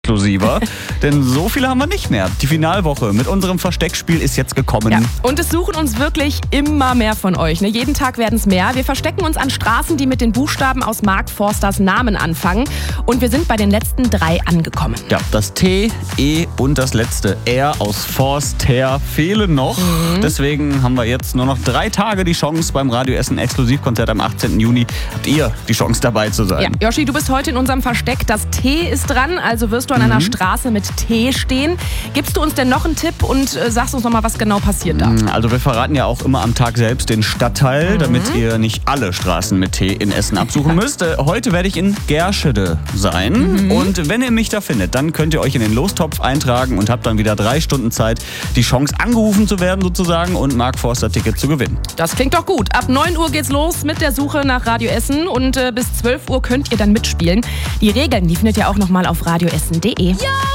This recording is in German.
exklusiver, denn so viele haben wir nicht mehr. Die Finalwoche mit unserem Versteckspiel ist jetzt gekommen. Ja. Und es suchen uns wirklich immer mehr von euch. Jeden Tag werden es mehr. Wir verstecken uns an Straßen, die mit den Buchstaben aus Mark Forsters Namen anfangen. Und wir sind bei den letzten 3 angekommen. Ja, das T, E und das letzte R aus Forster fehlen noch. Deswegen haben wir jetzt nur noch 3 Tage die Chance beim Radio Essen Exklusivkonzert am 18. Juni. Habt ihr die Chance dabei zu sein? Ja, Yoshi, du bist heute in unserem Versteck. Das T ist dran, also wirst du an einer Straße mit T stehen. Gibst du uns denn noch einen Tipp und sagst uns noch mal, was genau passiert da? Also wir verraten ja auch immer am Tag selbst den Stadtteil, damit ihr nicht alle Straßen mit T in Essen absuchen müsst. Heute werde ich in Gerschede sein. Und wenn ihr mich da findet, dann könnt ihr euch in den Lostopf eintragen und habt dann wieder 3 Stunden Zeit, die Chance angerufen zu werden sozusagen und Mark Forster Ticket zu gewinnen. Das klingt doch gut. Ab 9 Uhr geht's los mit der Suche nach Radio Essen und bis 12 Uhr könnt ihr dann mitspielen. Die Regeln, die findet ihr auch noch mal auf radioessen.de. Ja!